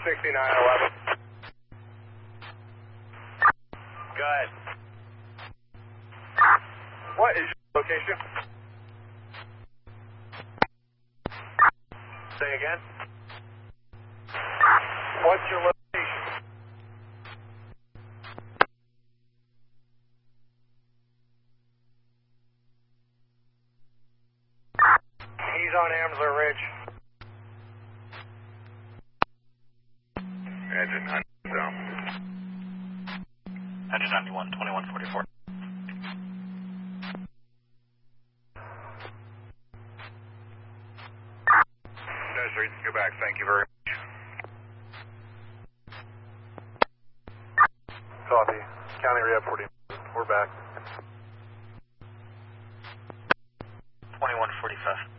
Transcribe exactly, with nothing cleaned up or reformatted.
sixty-nine eleven. Go ahead. What is your location? Say again. What's your location? He's on Amsler Ridge. Engine ninety-one. Engine ninety-one, twenty-one forty-four. No, sir, you can go back. Thank you very much. Copy. County Rehab forty. We're back. twenty-one forty-five.